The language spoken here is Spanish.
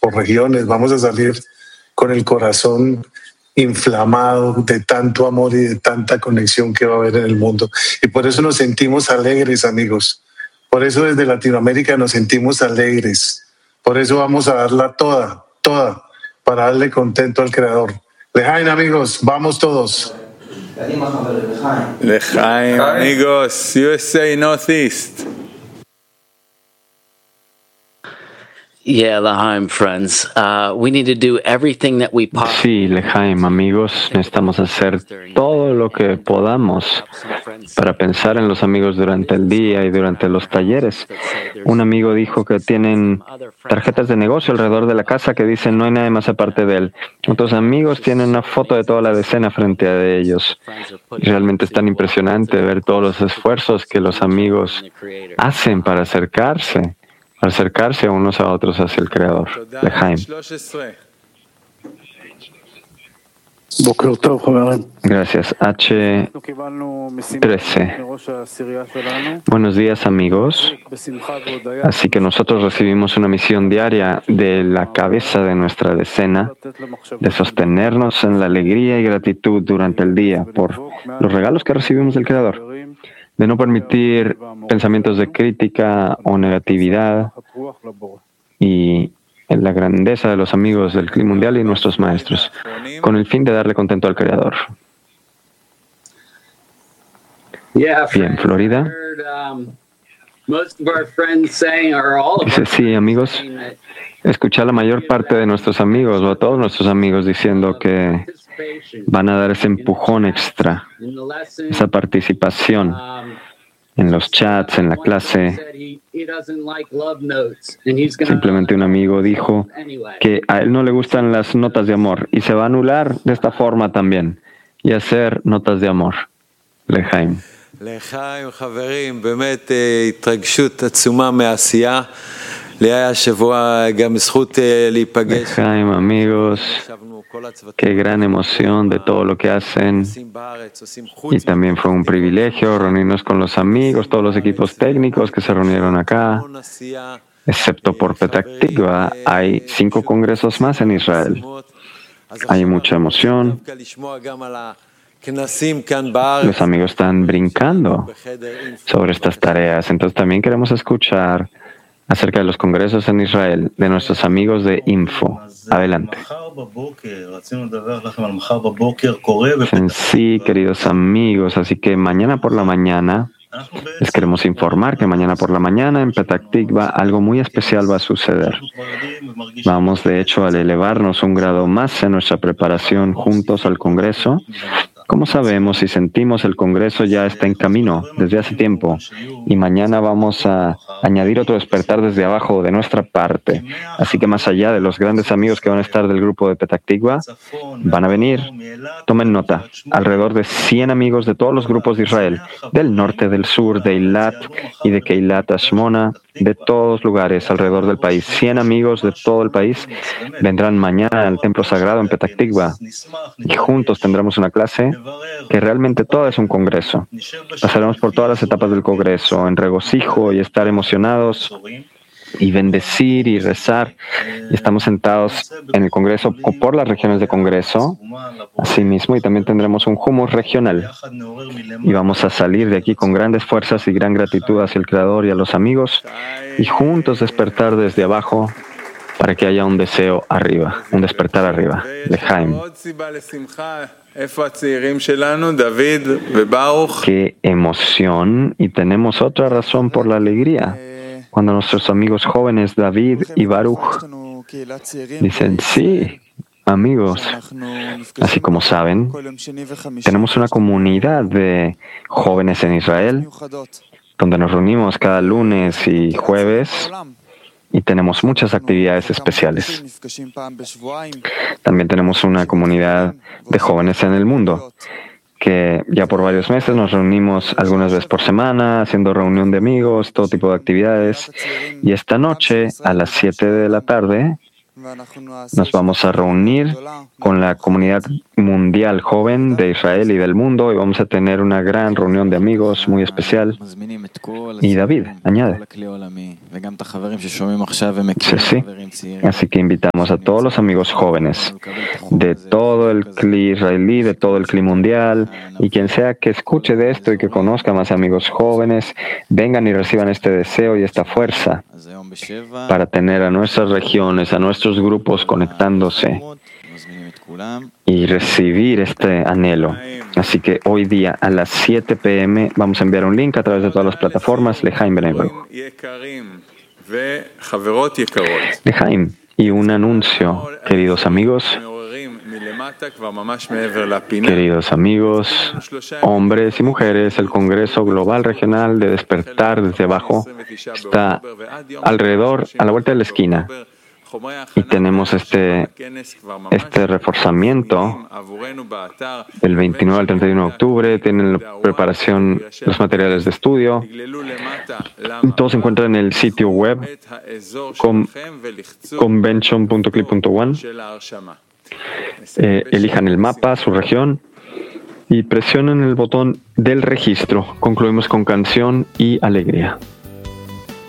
por regiones, vamos a salir con el corazón inflamado de tanto amor y de tanta conexión que va a haber en el mundo. Y por eso nos sentimos alegres, amigos. Por eso desde Latinoamérica nos sentimos alegres. Por eso vamos a darla toda, para darle contento al Creador. Lejaim, amigos, vamos todos. Lejaim, amigos, USA Northeast. Yeah, L'chaim, friends. We need to do everything that we Sí, L'chaim, amigos, necesitamos hacer todo lo que podamos para pensar en los amigos durante el día y durante los talleres. Un amigo dijo que tienen tarjetas de negocio alrededor de la casa que dicen no hay nadie más aparte de él. Otros amigos tienen una foto de toda la decena frente a ellos. Realmente es tan impresionante ver todos los esfuerzos que los amigos hacen para acercarse unos a otros hacia el Creador. L'chaim. Gracias. H13. Buenos días, amigos. Así que nosotros recibimos una misión diaria de la cabeza de nuestra decena de sostenernos en la alegría y gratitud durante el día por los regalos que recibimos del Creador, de no permitir pensamientos de crítica o negatividad y en la grandeza de los amigos del clima mundial y nuestros maestros, con el fin de darle contento al Creador. Bien, Florida. Dice, sí, amigos, escuché a la mayor parte de nuestros amigos, o a todos nuestros amigos, diciendo que van a dar ese empujón extra, esa participación en los chats, en la clase. Simplemente un amigo dijo que a él no le gustan las notas de amor y se va a anular de esta forma también y hacer notas de amor. L'chaim. L'chaim, חברים, באמת התרגשות עצומה מהעשייה. L'chaim, amigos, qué gran emoción de todo lo que hacen. Y también fue un privilegio reunirnos con los amigos, todos los equipos técnicos que se reunieron acá. Excepto por Petah Tikva, hay 5 congresos más en Israel. Hay mucha emoción. Los amigos están brincando sobre estas tareas. Entonces también queremos escuchar acerca de los congresos en Israel, de nuestros amigos de Info. Adelante. Sí, queridos amigos, así que mañana por la mañana les queremos informar que mañana por la mañana en Petah Tikva algo muy especial va a suceder. Vamos, de hecho, a elevarnos un grado más en nuestra preparación juntos al Congreso. Como sabemos y sentimos, el Congreso ya está en camino desde hace tiempo y mañana vamos a añadir otro despertar desde abajo de nuestra parte. Así que más allá de los grandes amigos que van a estar del grupo de Petah Tikva, van a venir, tomen nota, alrededor de 100 amigos de todos los grupos de Israel, del norte, del sur, de Eilat y de Keilat Ashmona, de todos lugares alrededor del país. 100 amigos de todo el país vendrán mañana al templo sagrado en Petah Tikva y juntos tendremos una clase que realmente todo es un congreso. Pasaremos por todas las etapas del congreso en regocijo y estar emocionados y bendecir y rezar. Y estamos sentados en el congreso o por las regiones de congreso, asimismo, y también tendremos un humus regional. Y vamos a salir de aquí con grandes fuerzas y gran gratitud hacia el Creador y a los amigos, y juntos despertar desde abajo para que haya un deseo arriba, un despertar arriba. L'chaim. Qué emoción, y tenemos otra razón por la alegría. Cuando nuestros amigos jóvenes David y Baruch dicen, sí, amigos, así como saben, tenemos una comunidad de jóvenes en Israel, donde nos reunimos cada lunes y jueves, y tenemos muchas actividades especiales. También tenemos una comunidad de jóvenes en el mundo, que ya por varios meses nos reunimos algunas veces por semana, haciendo reunión de amigos, todo tipo de actividades. Y esta noche, a las 7 de la tarde, Nos vamos a reunir con la comunidad mundial joven de Israel y del mundo y vamos a tener una gran reunión de amigos muy especial. Y David añade. Sí. Así que invitamos a todos los amigos jóvenes de todo el cli israelí, de todo el cli mundial, y quien sea que escuche de esto y que conozca más amigos jóvenes, vengan y reciban este deseo y esta fuerza para tener a nuestras regiones, a nuestros grupos conectándose y recibir este anhelo. Así que hoy día a las 7 p.m. vamos a enviar un link a través de todas las plataformas. Lejaim Bnei Baruch. Lejaim, y un anuncio, queridos amigos, hombres y mujeres, el Congreso Global Regional de Despertar desde abajo está alrededor, a la vuelta de la esquina. Y tenemos este reforzamiento el 29 al 31 de octubre. Tienen la preparación, los materiales de estudio. Todo se encuentra en el sitio web convention.clip.one. Elijan el mapa, su región, y presionen el botón del registro. Concluimos con canción y alegría.